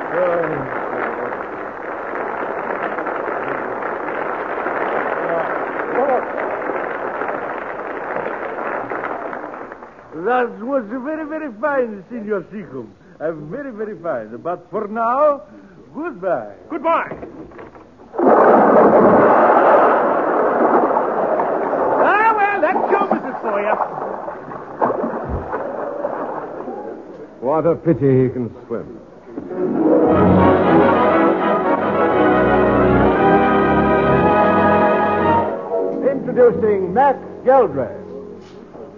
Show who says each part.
Speaker 1: That was very, very fine, Senor Seacombe. Very, very fine. But for now, goodbye.
Speaker 2: Goodbye. Ah, well, that's show business for you.
Speaker 3: What a pity he can swim.
Speaker 4: Introducing Max Geldray.